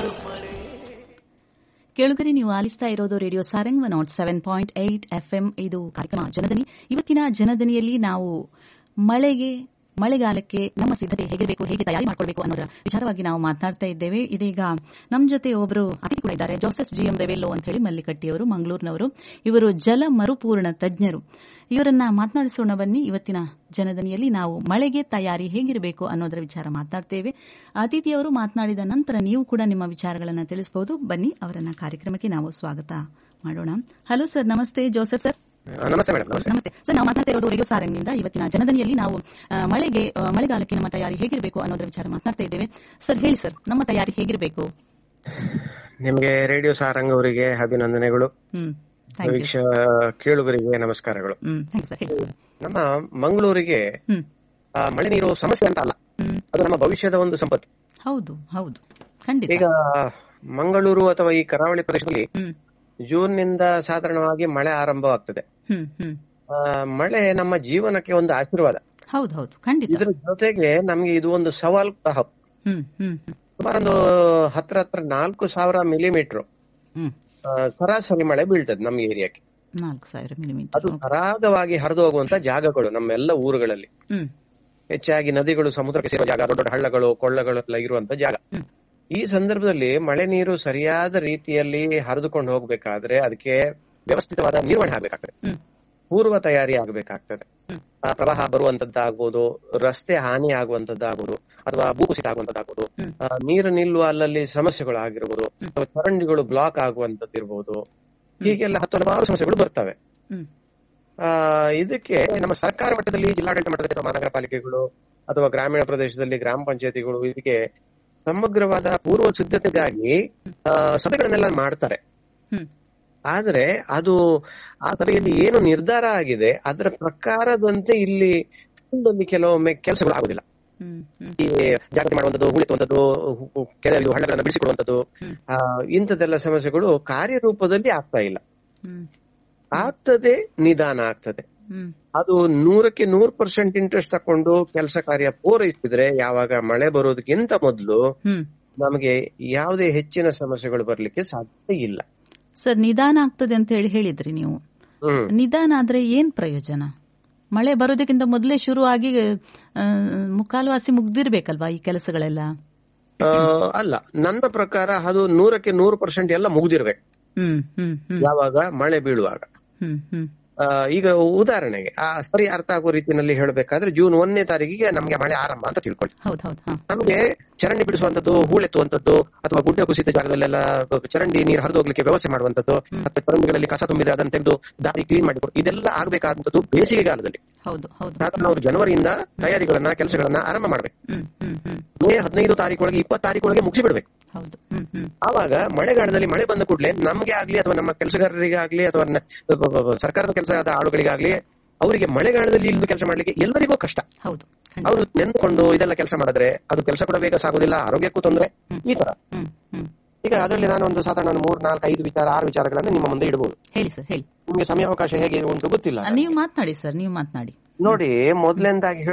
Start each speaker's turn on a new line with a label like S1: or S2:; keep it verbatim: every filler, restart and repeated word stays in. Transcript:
S1: ಕೇಳುಗರೆ, ನೀವು ಆಲಿಸ್ತಾ ಇರೋದು radio Sarang one not seven point eight FM. ಇದು ಕಾರ್ಯಕ್ರಮ ಜನದನಿ. ಇವತ್ತಿನ ಜನದನಿಯಲ್ಲಿ ನಾವು ಮಳೆಗೆ ಮಳೆಗಾಲಕ್ಕೆ ನಮ್ಮ ಸಿದ್ಧತೆ ಹೇಗಿರಬೇಕು, ಹೇಗೆ ತಯಾರಿ ಮಾಡಿಕೊಳ್ಬೇಕು ಅನ್ನೋದರ ವಿಚಾರವಾಗಿ ನಾವು ಮಾತನಾಡ್ತಾ ಇದ್ದೇವೆ. ಇದೀಗ ನಮ್ಮ ಜೊತೆ ಒಬ್ಬರು ಅತಿಥಿ ಕೂಡ ಇದ್ದಾರೆ, ಜೋಸೆಫ್ ಜಿ ಎಂ ರೆವೆಲ್ಲೋ ಅಂತ ಹೇಳಿ, ಮಲ್ಲಿಕಟ್ಟಿಯವರು, ಮಂಗಳೂರಿನವರು. ಇವರು ಜಲ ಮರುಪೂರ್ಣ ತಜ್ಞರು. ಇವರನ್ನ ಮಾತನಾಡಿಸೋಣ ಬನ್ನಿ. ಇವತ್ತಿನ ಜನದನಿಯಲ್ಲಿ ನಾವು ಮಳೆಗೆ ತಯಾರಿ ಹೇಗಿರಬೇಕು ಅನ್ನೋದರ ವಿಚಾರ ಮಾತನಾಡ್ತೇವೆ. ಅತಿಥಿಯವರು ಮಾತನಾಡಿದ ನಂತರ ನೀವು ಕೂಡ ನಿಮ್ಮ ವಿಚಾರಗಳನ್ನು ತಿಳಿಸಬಹುದು. ಬನ್ನಿ, ಅವರನ್ನ ಕಾರ್ಯಕ್ರಮಕ್ಕೆ ನಾವು ಸ್ವಾಗತ ಮಾಡೋಣ. ಹಲೋ ಸರ್, ನಮಸ್ತೆ. ಜೋಸೆಫ್ ಸರ್,
S2: ನಮಸ್ತೆ ಮೇಡಮ್.
S1: ನಮಸ್ತೆ ಸರ್. ನಾವು ಮಾತನಾಡ್ತಾ ಇರೋದು ರೇಡಿಯೋ ಸಾರಂಗ್ನಿಂದ. ಇವತ್ತಿನ ಜನದನಿಯಲ್ಲಿ ನಾವು ಮಳೆಗೆ ಮಳೆಗಾಲಕ್ಕೆ ನಮ್ಮ ತಯಾರಿ ಹೇಗಿರಬೇಕು ಅನ್ನೋದರ ವಿಚಾರ ಮಾತನಾಡ್ತಾ ಇದ್ದೇವೆ. ಸರ್, ಹೇಳಿ ಸರ್, ನಮ್ಮ ತಯಾರಿ ಹೇಗಿರಬೇಕು?
S2: ನಿಮಗೆ ರೇಡಿಯೋ ಸಾರಂಗ್ ಅವರಿಗೆ ಅಭಿನಂದನೆಗಳು. ವೀಕ್ಷ ಕೇಳುಗರಿಗೆ ನಮಸ್ಕಾರಗಳು. ನಮ್ಮ ಮಂಗಳೂರಿಗೆ ಮಳೆ ನೀರು ಸಮಸ್ಯೆ ಅಂತ ಅಲ್ಲ, ಅದು ನಮ್ಮ ಭವಿಷ್ಯದ ಒಂದು ಸಂಪತ್ತು.
S1: ಹೌದು ಹೌದು, ಖಂಡಿತ.
S2: ಈಗ ಮಂಗಳೂರು ಅಥವಾ ಈ ಕರಾವಳಿ ಪ್ರದೇಶದಲ್ಲಿ ಜೂನ್ ನಿಂದ ಸಾಧಾರಣವಾಗಿ ಮಳೆ ಆರಂಭವಾಗ್ತದೆ. ಮಳೆ ನಮ್ಮ ಜೀವನಕ್ಕೆ ಒಂದು ಆಶೀರ್ವಾದ.
S1: ಹೌದು ಹೌದು, ಖಂಡಿತ.
S2: ಇದರ ಜೊತೆಗೆ ನಮ್ಗೆ ಇದು ಒಂದು ಸವಾಲು ಸಹ. ಸುಮಾರೊಂದು ಹತ್ರ ಹತ್ರ ನಾಲ್ಕು ಸಾವಿರ ಮಿಲಿಮೀಟರ್ ಸರಾಸರಿ ಮಳೆ ಬೀಳ್ತದೆ ನಮ್ಮ ಏರಿಯಾಕ್ಕೆ.
S1: ನಾಲ್ಕು ಸಾವಿರ ಮಿಲಿಮೀಟರ್.
S2: ಅದು ಅರಾಗವಾಗಿ ಹರಿದು ಹೋಗುವಂತ ಜಾಗಗಳು ನಮ್ಮೆಲ್ಲ ಊರುಗಳಲ್ಲಿ. ಹೆಚ್ಚಾಗಿ ನದಿಗಳು, ಸಮುದ್ರಕ್ಕೆ ಸೇರುವ ಜಾಗ, ದೊಡ್ಡ ದೊಡ್ಡ ಹಳ್ಳಗಳು, ಕೊಳ್ಳಗಳು ಎಲ್ಲ ಇರುವಂತ ಜಾಗ. ಈ ಸಂದರ್ಭದಲ್ಲಿ ಮಳೆ ನೀರು ಸರಿಯಾದ ರೀತಿಯಲ್ಲಿ ಹರಿದುಕೊಂಡು ಹೋಗ್ಬೇಕಾದ್ರೆ ಅದಕ್ಕೆ ವ್ಯವಸ್ಥಿತವಾದ ನಿರ್ವಹಣೆ ಆಗ್ಬೇಕಾಗ್ತದೆ, ಪೂರ್ವ ತಯಾರಿ ಆಗ್ಬೇಕಾಗ್ತದೆ. ಪ್ರವಾಹ ಬರುವಂತದ್ದಾಗ್ಬೋದು, ರಸ್ತೆ ಹಾನಿ ಆಗುವಂತದ್ದಾಗ್ಬೋದು, ಅಥವಾ ಭೂಕುಸಿತ ಆಗುವಂತದ್ದಾಗ್ಬೋದು, ನೀರು ನಿಲ್ಲುವ ಅಲ್ಲಲ್ಲಿ ಸಮಸ್ಯೆಗಳು ಆಗಿರ್ಬೋದು, ಅಥವಾ ಚರಂಡಿಗಳು ಬ್ಲಾಕ್ ಆಗುವಂತದ್ದಿರ್ಬೋದು. ಹೀಗೆಲ್ಲ ಹತ್ತು ಹಲವಾರು ಸಮಸ್ಯೆಗಳು ಬರ್ತವೆ. ಆ ಇದಕ್ಕೆ ನಮ್ಮ ಸರ್ಕಾರ ಮಟ್ಟದಲ್ಲಿ, ಜಿಲ್ಲಾಡಳಿತ ಮಟ್ಟದಲ್ಲಿ ಅಥವಾ ಮಹಾನಗರ ಪಾಲಿಕೆಗಳು ಅಥವಾ ಗ್ರಾಮೀಣ ಪ್ರದೇಶದಲ್ಲಿ ಗ್ರಾಮ ಪಂಚಾಯತಿಗಳು ಇದಕ್ಕೆ ಸಮಗ್ರವಾದ ಪೂರ್ವ ಸಿದ್ಧತೆಗಾಗಿ ಸಭೆಗಳನ್ನೆಲ್ಲ ಮಾಡ್ತಾರೆ. ಆದ್ರೆ ಅದು ಆ ಸಭೆಯಲ್ಲಿ ಏನು ನಿರ್ಧಾರ ಆಗಿದೆ ಅದರ ಪ್ರಕಾರದಂತೆ ಇಲ್ಲಿ ಕೆಲವೊಮ್ಮೆ ಕೆಲಸಗಳು ಆಗುದಿಲ್ಲ. ಈ ಜಾಗೃತಿ ಮಾಡುವಂಥದ್ದು, ಹೂಳೆತ್ತುವಂಥದ್ದು, ಕೆರೆಯಲ್ಲಿ ಹಳ್ಳಗಳನ್ನು ಬಿಡಿಸಿಕೊಡುವಂಥದ್ದು, ಇಂಥದ್ದೆಲ್ಲ ಸಮಸ್ಯೆಗಳು ಕಾರ್ಯರೂಪದಲ್ಲಿ ಆಗ್ತಾ ಇಲ್ಲ. ಆಗ್ತದೆ, ನಿಧಾನ ಆಗ್ತದೆ. ಅದು ನೂರಕ್ಕೆ ನೂರ್ ಪರ್ಸೆಂಟ್ ಇಂಟ್ರೆಸ್ಟ್ ತಕೊಂಡು ಕೆಲಸ ಕಾರ್ಯ ಪೂರೈಸಿದ್ರೆ ಯಾವಾಗ ಮಳೆ ಬರೋದಕ್ಕಿಂತ ಮೊದಲು ನಮಗೆ ಯಾವುದೇ ಹೆಚ್ಚಿನ ಸಮಸ್ಯೆಗಳು ಬರ್ಲಿಕ್ಕೆ ಸಾಧ್ಯ ಇಲ್ಲ.
S1: ಸರ್, ನಿಧಾನ ಆಗ್ತದೆ ಅಂತ ಹೇಳಿ ಹೇಳಿದ್ರಿ ನೀವು. ನಿಧಾನ ಆದ್ರೆ ಏನ್ ಪ್ರಯೋಜನ? ಮಳೆ ಬರೋದಕ್ಕಿಂತ ಮೊದಲೇ ಶುರು ಆಗಿ ಮುಕ್ಕಾಲ್ವಾಸಿ ಮುಗ್ದಿರ್ಬೇಕಲ್ವಾ ಈ ಕೆಲಸಗಳೆಲ್ಲ?
S2: ಅಲ್ಲ, ನನ್ನ ಪ್ರಕಾರ ಅದು ನೂರಕ್ಕೆ ನೂರು ಪರ್ಸೆಂಟ್ ಎಲ್ಲ ಮುಗ್ದಿರ್ಬೇಕು ಯಾವಾಗ ಮಳೆ ಬೀಳುವಾಗ. ಈಗ ಉದಾಹರಣೆಗೆ ಆ ಸರಿ ಅರ್ಥ ಆಗೋ ರೀತಿಯಲ್ಲಿ ಹೇಳಬೇಕಾದ್ರೆ ಜೂನ್ ಒಂದನೇ ತಾರೀಕಿಗೆ ನಮ್ಗೆ ಮಳೆ ಆರಂಭ ಅಂತ ತಿಳ್ಕೊಳ್ಳಿ. ನಮ್ಗೆ ಚರಂಡಿ ಬಿಡಿಸುವಂತದ್ದು, ಹೂಳೆತ್ತುವಂತದ್ದು, ಅಥವಾ ಗುಡ್ಡ ಕುಸಿತ ಜಾಗದಲ್ಲೆಲ್ಲ ಚರಂಡಿ ನೀರು ಹರಿದು ಹೋಗ್ಲಿಕ್ಕೆ ವ್ಯವಸ್ಥೆ ಮಾಡುವಂತದ್ದು, ಮತ್ತೆ ಚರಂಡಿಗಳಲ್ಲಿ ಕಸ ತುಂಬಿದ್ರೆ ಅದನ್ನು ತೆಗೆದು ದಾರಿ ಕ್ಲೀನ್ ಮಾಡಿಕೊಡು, ಇದೆಲ್ಲ ಆಗ್ಬೇಕಾದಂತದ್ದು ಬೇಸಿಗೆ ಕಾಲದಲ್ಲಿ. ಸಾಧಾರಣ ಅವರು ಜನವರಿಯಿಂದ ತಯಾರಿಗಳನ್ನ ಕೆಲಸಗಳನ್ನ ಆರಂಭ ಮಾಡ್ಬೇಕು. ಮೇ ಹದಿನೈದು ತಾರೀಕೊಳಗೆ ಇಪ್ಪತ್ತು ತಾರೀಕೊಳಗೆ ಮುಗಿಸಿ ಬಿಡ್ಬೇಕು. ಆವಾಗ ಮಳೆಗಾಲದಲ್ಲಿ ಮಳೆ ಬಂದ ಕೂಡಲೇ ನಮ್ಗೆ ಆಗ್ಲಿ ಅಥವಾ ನಮ್ಮ ಕೆಲಸಗಾರರಿಗೆ ಆಗ್ಲಿ ಅಥವಾ ಸರ್ಕಾರದ ಕೆಲಸದ ಆಳುಗಳಿಗಾಗ್ಲಿ ಅವರಿಗೆ ಮಳೆಗಾಲದಲ್ಲಿ ಇಲ್ಲಿಂದ ಕೆಲಸ ಮಾಡ್ಲಿಕ್ಕೆ ಎಲ್ಲರಿಗೂ ಕಷ್ಟ. ಅವರು ನೆನ್ಕೊಂಡು ಇದೆಲ್ಲ ಕೆಲಸ ಮಾಡಿದ್ರೆ ಅದು ಕೆಲಸ ಕೂಡ ಬೇಗ ಸಾಗೋದಿಲ್ಲ, ಆರೋಗ್ಯಕ್ಕೂ ತೊಂದರೆ. ಈ ತರ ಈಗ ಅದರಲ್ಲಿ ನಾನು ಒಂದು ಸಾಧಾರಣ ಮೂರ್ ನಾಲ್ಕು ಐದು ವಿಚಾರ ಆರು ವಿಚಾರಗಳನ್ನು ನಿಮ್ಮ ಮುಂದೆ ಇಡಬಹುದು.
S1: ಹೇಳಿ ಸರ್, ಹೇಳಿ.
S2: ನಿಮ್ಗೆ ಸಮಯಾವಕಾಶ ಹೇಗೆ ಉಂಟು ಗೊತ್ತಿಲ್ಲ.
S1: ನೀವು ಮಾತನಾಡಿ ಸರ್, ನೀವು ಮಾತನಾಡಿ.
S2: ನೋಡಿ, ಮೊದಲನೇದಾಗಿ